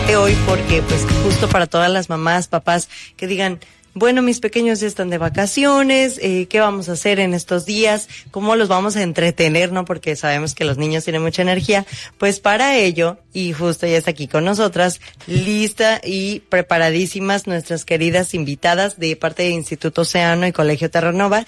Hoy porque pues justo para todas las mamás, papás que digan, bueno, mis pequeños ya están de vacaciones, ¿qué vamos a hacer en estos días? ¿Cómo los vamos a entretener, no? Porque sabemos que los niños tienen mucha energía. Pues para ello, y justo ya está aquí con nosotras, lista y preparadísimas nuestras queridas invitadas de parte de Instituto Océano y Colegio Terranova.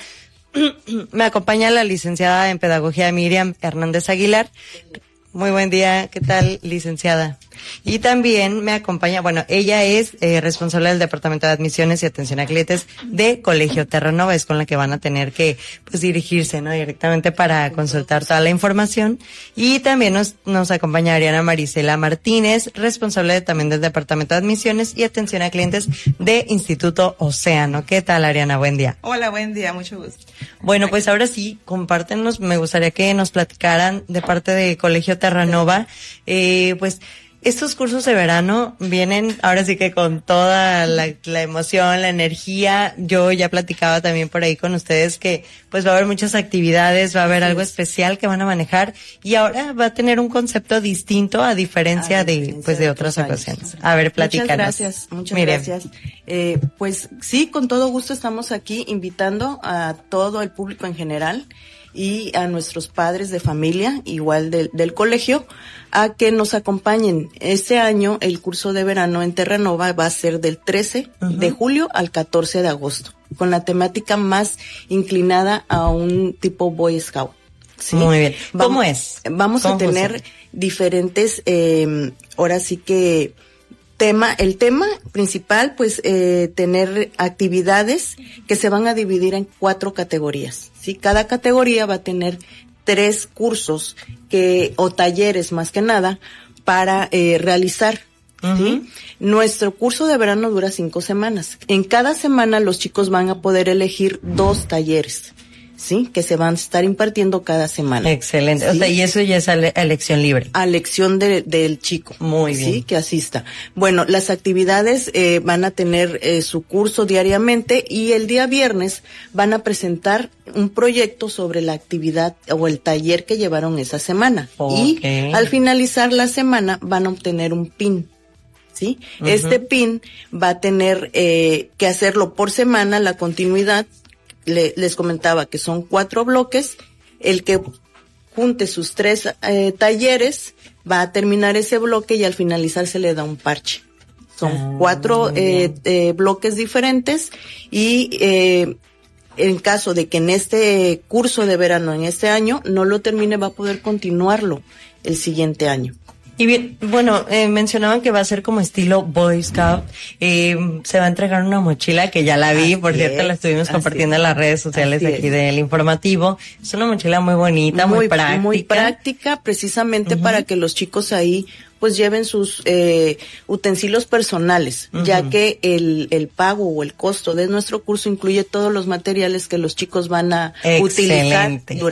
Me acompaña la licenciada en Pedagogía Miriam Hernández Aguilar. Muy buen día, ¿qué tal, licenciada? Y también me acompaña, bueno, ella es responsable del Departamento de Admisiones y Atención a Clientes de Colegio Terranova, es con la que van a tener que pues dirigirse, ¿no? Directamente para consultar toda la información. Y también nos acompaña Ariana Marisela Martínez, responsable también del Departamento de Admisiones y Atención a Clientes de Instituto Océano. ¿Qué tal, Ariana? Buen día. Hola, buen día, mucho gusto. Bueno, pues ahora sí, compártenos, me gustaría que nos platicaran de parte de Colegio Terranova, pues estos cursos de verano vienen ahora sí que con toda la emoción, la energía. Yo ya platicaba también por ahí con ustedes que pues va a haber muchas actividades, va a haber algo especial que van a manejar y ahora va a tener un concepto distinto a diferencia de otras ocasiones. A ver, platícanos. Muchas gracias. Pues sí, con todo gusto estamos aquí invitando a todo el público en general y a nuestros padres de familia, igual del colegio, a que nos acompañen. Este año el curso de verano en Terranova va a ser del 13 de julio al 14 de agosto, con la temática más inclinada a un tipo Boy Scout. ¿Sí? Muy bien. ¿Cómo es? Vamos a tener diferentes, ahora sí que el tema principal, pues, tener actividades que se van a dividir en 4 categorías, ¿sí? Cada categoría va a tener 3 cursos o talleres más que nada para realizar, ¿sí? Nuestro curso de verano dura 5 semanas. En cada semana los chicos van a poder elegir 2 talleres, ¿sí? Que se van a estar impartiendo cada semana. Excelente. ¿Sí? O sea, y eso ya es a elección libre. A elección del chico. Muy bien. Sí, que asista. Bueno, las actividades van a tener su curso diariamente y el día viernes van a presentar un proyecto sobre la actividad o el taller que llevaron esa semana. Okay. Y al finalizar la semana van a obtener un pin. ¿Sí? Este pin va a tener que hacerlo por semana, la continuidad. Les comentaba que son 4 bloques, el que junte sus 3 talleres va a terminar ese bloque y al finalizar se le da un parche. Son 4 bloques diferentes y en caso de que en este curso de verano, en este año, no lo termine, va a poder continuarlo el siguiente año. Y bien, bueno, mencionaban que va a ser como estilo Boy Scout. Se va a entregar una mochila que ya la vi, por cierto, la estuvimos compartiendo en las redes sociales de aquí del informativo. Es una mochila muy bonita, muy práctica. Muy práctica, precisamente para que los chicos ahí pues lleven sus utensilios personales, ya que el pago o el costo de nuestro curso incluye todos los materiales que los chicos van a utilizar durante